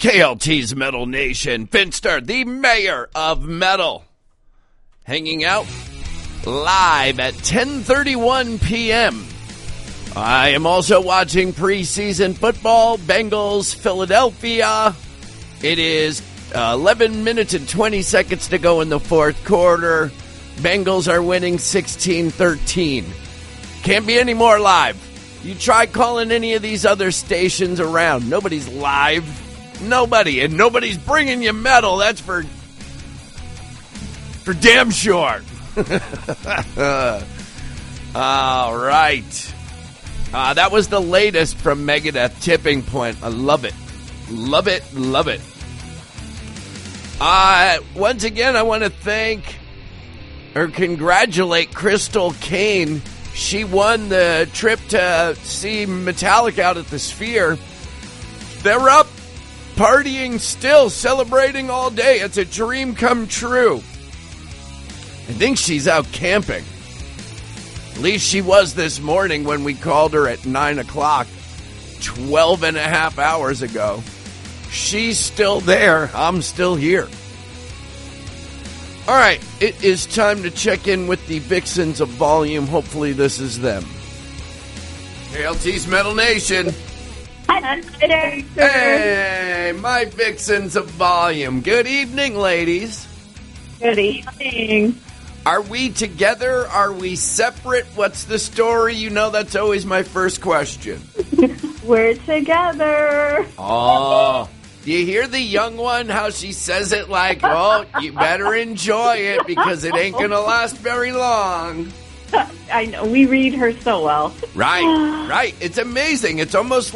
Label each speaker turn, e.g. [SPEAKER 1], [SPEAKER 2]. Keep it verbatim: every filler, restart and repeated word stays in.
[SPEAKER 1] K L T's Metal Nation. Finster, the mayor of metal, hanging out live at ten thirty-one p.m. I am also watching preseason football, Bengals, Philadelphia. It is uh, eleven minutes and twenty seconds to go in the fourth quarter. Bengals are winning sixteen thirteen. Can't be any more live. You try calling any of these other stations around. Nobody's live. Nobody. And nobody's bringing you metal. That's for, for damn sure. All right. Uh, that was the latest from Megadeth, Tipping Point. I love it. Love it. Love it. Uh, once again, I want to thank or congratulate Crystal Kane. She won the trip to see Metallica out at the Sphere. They're up, partying still, celebrating all day. It's a dream come true. I think she's out camping. At least she was this morning when we called her at nine o'clock, twelve and a half hours ago. She's still there. I'm still here. All right, it is time to check in with the Vixens of Volume. Hopefully this is them. K L T's Metal Nation.
[SPEAKER 2] Hi, there.
[SPEAKER 1] Hey, my Vixens of Volume. Good evening, ladies.
[SPEAKER 2] Good evening.
[SPEAKER 1] Are we together? Are we separate? What's the story? You know that's always my first question.
[SPEAKER 2] We're together.
[SPEAKER 1] Oh, do you hear the young one, how she says it like, oh, you better enjoy it because it ain't going to last very long.
[SPEAKER 2] I know. We read her so well.
[SPEAKER 1] Right, right. It's amazing. It's almost